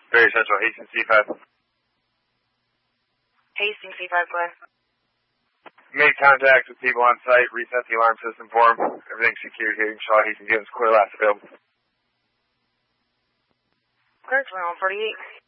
Very Central, Hastings C5. Hastings C5, go ahead. Made contact with people on site, reset the alarm system for him. Everything's secured here. Shaw Hastings, give us clear last available. Clear, 2148.